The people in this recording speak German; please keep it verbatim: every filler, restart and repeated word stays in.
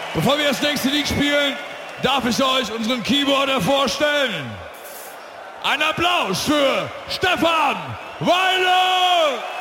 Bevor wir das nächste Lied spielen, darf ich euch unseren Keyboarder vorstellen. Ein Applaus für Stefan Weile!